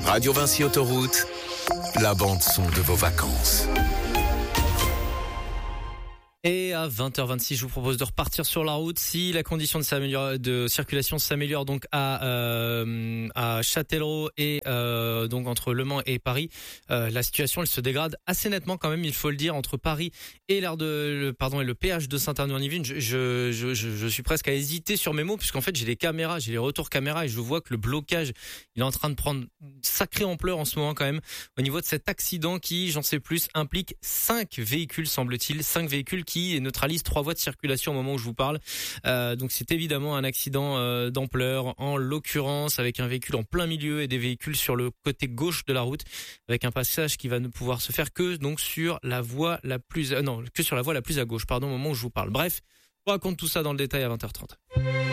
Radio Vinci Autoroute, la bande-son de vos vacances. Et à 20h26, je vous propose de repartir sur la route. Si la condition de circulation s'améliore donc à Châtellerault et donc entre Le Mans et Paris, la situation elle se dégrade assez nettement quand même, il faut le dire, entre Paris et le péage de Saint-Arnoux-en-Yvelines. Je suis presque à hésiter sur mes mots puisqu'en fait j'ai les retours caméras et je vois que le blocage il est en train de prendre une sacrée ampleur en ce moment quand même au niveau de cet accident qui, j'en sais plus, implique 5 véhicules semble-t-il, 5 véhicules qui neutralise 3 voies de circulation au moment où je vous parle. Donc c'est évidemment un accident d'ampleur, en l'occurrence avec un véhicule en plein milieu et des véhicules sur le côté gauche de la route, avec un passage qui va ne pouvoir se faire que donc sur la voie la plus à gauche, au moment où je vous parle. Bref, on raconte tout ça dans le détail à 20h30.